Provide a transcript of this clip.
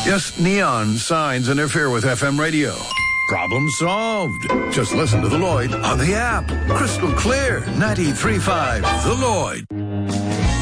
Yes, neon signs interfere with FM radio. Problem solved. Just listen to the Lloyd on the app. Crystal clear, 93.5 The Lloyd.